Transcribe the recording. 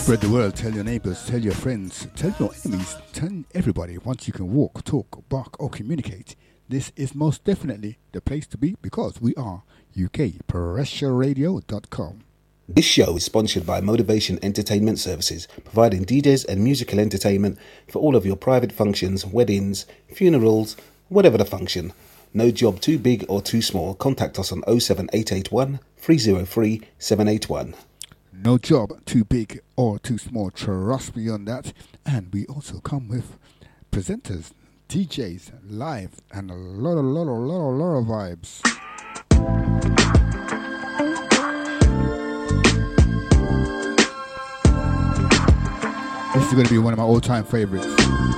Spread the word, tell your neighbors, tell your friends, tell your enemies, tell everybody. Once you can walk, talk, bark, or communicate, this is most definitely the place to be because we are UKPressureradio.com. This show is sponsored by Motivation Entertainment Services, providing DJs and musical entertainment for all of your private functions, weddings, funerals, whatever the function. No job too big or too small. Contact us on 07881 303 781. No job too big or too small. Trust me on that. And we also come with presenters, DJs, live, and a lot of vibes. This is going to be one of my all-time favorites.